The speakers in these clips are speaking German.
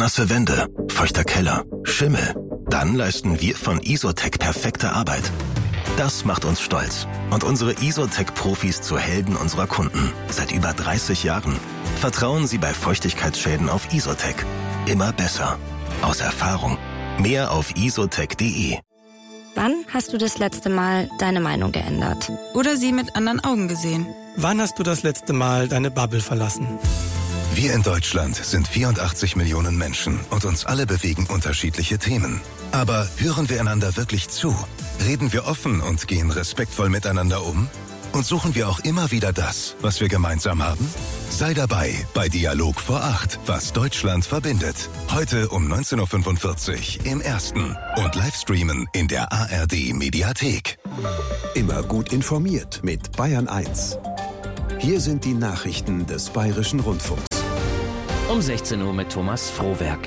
nasse Wände, feuchter Keller, Schimmel. Dann leisten wir von Isotec perfekte Arbeit. Das macht uns stolz und unsere Isotec-Profis zu Helden unserer Kunden. Seit über 30 Jahren. Vertrauen Sie bei Feuchtigkeitsschäden auf Isotec. Immer besser. Aus Erfahrung. Mehr auf isotec.de. Wann hast du das letzte Mal deine Meinung geändert? Oder sie mit anderen Augen gesehen? Wann hast du das letzte Mal deine Bubble verlassen? Wir in Deutschland sind 84 Millionen Menschen und uns alle bewegen unterschiedliche Themen. Aber hören wir einander wirklich zu? Reden wir offen und gehen respektvoll miteinander um? Und suchen wir auch immer wieder das, was wir gemeinsam haben? Sei dabei bei Dialog vor 8, was Deutschland verbindet. Heute um 19.45 Uhr im Ersten und Livestreamen in der ARD-Mediathek. Immer gut informiert mit Bayern 1. Hier sind die Nachrichten des Bayerischen Rundfunks. Um 16 Uhr mit Thomas Frohwerk.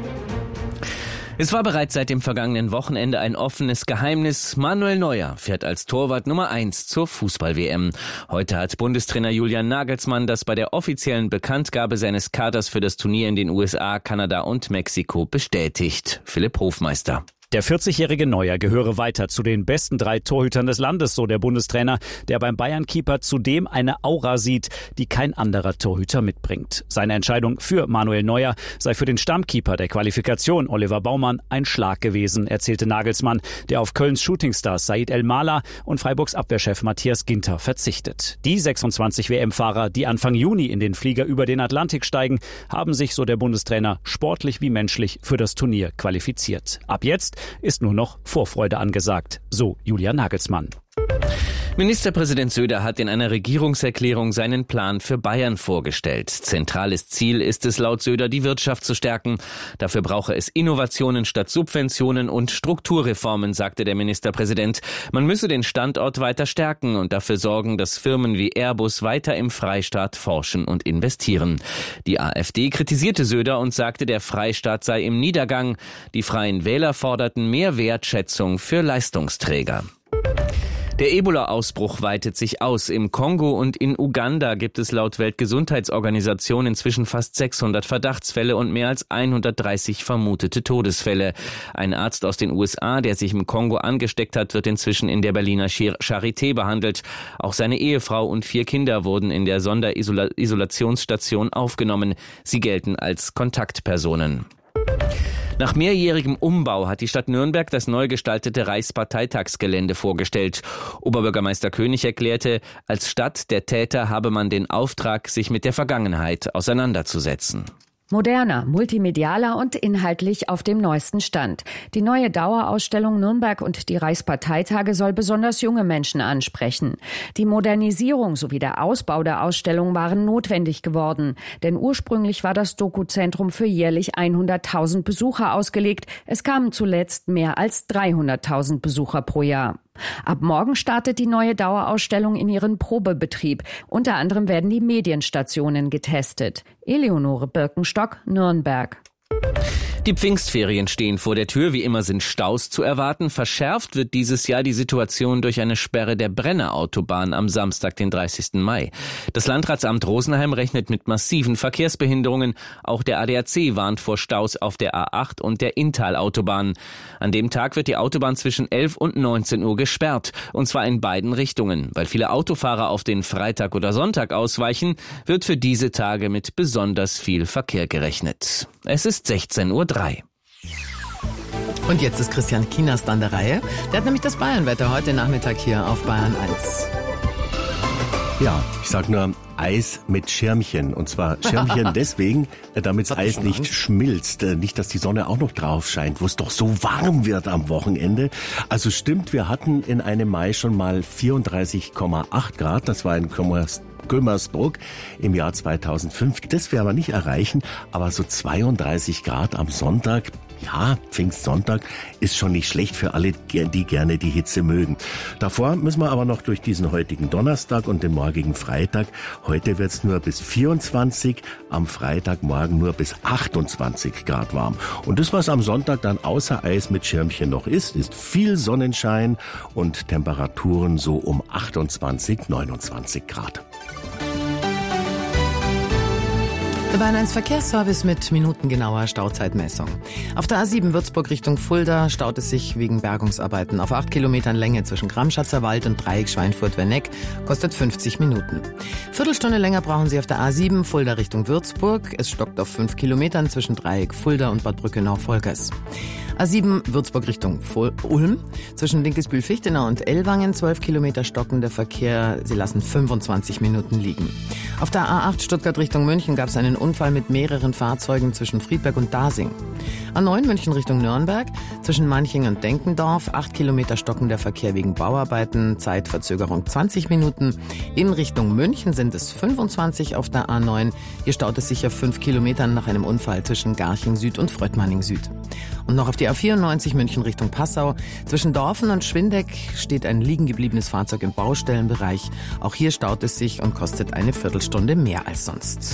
Es war bereits seit dem vergangenen Wochenende ein offenes Geheimnis. Manuel Neuer fährt als Torwart Nummer 1 zur Fußball-WM. Heute hat Bundestrainer Julian Nagelsmann das bei der offiziellen Bekanntgabe seines Kaders für das Turnier in den USA, Kanada und Mexiko bestätigt. Philipp Hofmeister. Der 40-jährige Neuer gehöre weiter zu den besten 3 Torhütern des Landes, so der Bundestrainer, der beim Bayern-Keeper zudem eine Aura sieht, die kein anderer Torhüter mitbringt. Seine Entscheidung für Manuel Neuer sei für den Stammkeeper der Qualifikation, Oliver Baumann, ein Schlag gewesen, erzählte Nagelsmann, der auf Kölns Shootingstars Said El-Mala und Freiburgs Abwehrchef Matthias Ginter verzichtet. Die 26 WM-Fahrer, die Anfang Juni in den Flieger über den Atlantik steigen, haben sich, so der Bundestrainer, sportlich wie menschlich für das Turnier qualifiziert. Ab jetzt ist nur noch Vorfreude angesagt, so Julian Nagelsmann. Ministerpräsident Söder hat in einer Regierungserklärung seinen Plan für Bayern vorgestellt. Zentrales Ziel ist es laut Söder, die Wirtschaft zu stärken. Dafür brauche es Innovationen statt Subventionen und Strukturreformen, sagte der Ministerpräsident. Man müsse den Standort weiter stärken und dafür sorgen, dass Firmen wie Airbus weiter im Freistaat forschen und investieren. Die AfD kritisierte Söder und sagte, der Freistaat sei im Niedergang. Die Freien Wähler forderten mehr Wertschätzung für Leistungsträger. Der Ebola-Ausbruch weitet sich aus. Im Kongo und in Uganda gibt es laut Weltgesundheitsorganisation inzwischen fast 600 Verdachtsfälle und mehr als 130 vermutete Todesfälle. Ein Arzt aus den USA, der sich im Kongo angesteckt hat, wird inzwischen in der Berliner Charité behandelt. Auch seine Ehefrau und 4 Kinder wurden in der Sonderisolationssstation aufgenommen. Sie gelten als Kontaktpersonen. Nach mehrjährigem Umbau hat die Stadt Nürnberg das neu gestaltete Reichsparteitagsgelände vorgestellt. Oberbürgermeister König erklärte, als Stadt der Täter habe man den Auftrag, sich mit der Vergangenheit auseinanderzusetzen. Moderner, multimedialer und inhaltlich auf dem neuesten Stand. Die neue Dauerausstellung Nürnberg und die Reichsparteitage soll besonders junge Menschen ansprechen. Die Modernisierung sowie der Ausbau der Ausstellung waren notwendig geworden. Denn ursprünglich war das Dokuzentrum für jährlich 100.000 Besucher ausgelegt. Es kamen zuletzt mehr als 300.000 Besucher pro Jahr. Ab morgen startet die neue Dauerausstellung in ihren Probebetrieb. Unter anderem werden die Medienstationen getestet. Eleonore Birkenstock, Nürnberg. Die Pfingstferien stehen vor der Tür. Wie immer sind Staus zu erwarten. Verschärft wird dieses Jahr die Situation durch eine Sperre der Brennerautobahn am Samstag, den 30. Mai. Das Landratsamt Rosenheim rechnet mit massiven Verkehrsbehinderungen. Auch der ADAC warnt vor Staus auf der A8 und der Inntal-Autobahn. An dem Tag wird die Autobahn zwischen 11 und 19 Uhr gesperrt. Und zwar in beiden Richtungen. Weil viele Autofahrer auf den Freitag oder Sonntag ausweichen, wird für diese Tage mit besonders viel Verkehr gerechnet. Es ist 16:03 Uhr. Und jetzt ist Christian Kienast an der Reihe. Der hat nämlich das Bayernwetter heute Nachmittag hier auf Bayern 1. Ja, ich sag nur Eis mit Schirmchen. Und zwar Schirmchen deswegen, damit das Eis nicht schmilzt. Nicht, dass die Sonne auch noch drauf scheint, wo es doch so warm wird am Wochenende. Also stimmt, wir hatten in einem Mai schon mal 34,8 Grad. Das war in Gummersburg im Jahr 2005. Das werden wir nicht erreichen, aber so 32 Grad am Sonntag, ja, Pfingstsonntag, ist schon nicht schlecht für alle, die gerne die Hitze mögen. Davor müssen wir aber noch durch diesen heutigen Donnerstag und den morgigen Freitag. Heute wird's nur bis 24, am Freitagmorgen nur bis 28 Grad warm. Und das, was am Sonntag dann außer Eis mit Schirmchen noch ist viel Sonnenschein und Temperaturen so um 28, 29 Grad. Der Bayern 1 Verkehrsservice mit minutengenauer Stauzeitmessung. Auf der A7 Würzburg Richtung Fulda staut es sich wegen Bergungsarbeiten. Auf 8 Kilometern Länge zwischen Gramschatzer Wald und Dreieck Schweinfurt-Werneck kostet 50 Minuten. Viertelstunde länger brauchen Sie auf der A7 Fulda Richtung Würzburg. Es stockt auf 5 Kilometern zwischen Dreieck Fulda und Bad Brückenau-Volkers. A7 Würzburg Richtung Ulm. Zwischen Dinkelsbühl-Fichtenau und Ellwangen 12 Kilometer stockender Verkehr. Sie lassen 25 Minuten liegen. Auf der A8 Stuttgart Richtung München gab es einen Unfall mit mehreren Fahrzeugen zwischen Friedberg und Dasing. A9 München Richtung Nürnberg. Zwischen Manching und Denkendorf 8 Kilometer stockender Verkehr wegen Bauarbeiten. Zeitverzögerung 20 Minuten. In Richtung München sind es 25 auf der A9. Hier staut es sich auf 5 Kilometern nach einem Unfall zwischen Garching Süd und Fröttmanning Süd. Und noch auf die A94 München Richtung Passau. Zwischen Dorfen und Schwindeck steht ein liegen gebliebenes Fahrzeug im Baustellenbereich. Auch hier staut es sich und kostet eine Viertelstunde mehr als sonst.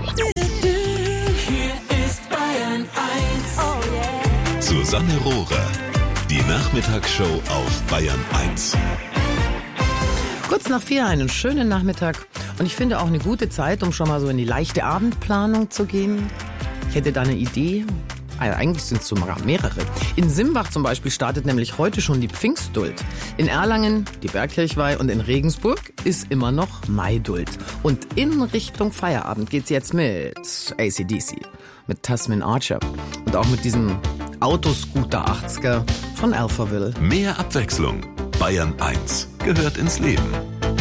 Hier ist Bayern 1. Susanne Rohrer, die Nachmittagsshow auf Bayern 1. Kurz nach 4 einen schönen Nachmittag. Und ich finde auch eine gute Zeit, um schon mal so in die leichte Abendplanung zu gehen. Ich hätte da eine Idee. Eigentlich sind es sogar mehrere. In Simbach zum Beispiel startet nämlich heute schon die Pfingstduld. In Erlangen die Bergkirchweih und in Regensburg ist immer noch Maiduld. Und in Richtung Feierabend geht's jetzt mit AC/DC, mit Tasmin Archer und auch mit diesem Autoscooter 80er von Alphaville. Mehr Abwechslung. Bayern 1 gehört ins Leben.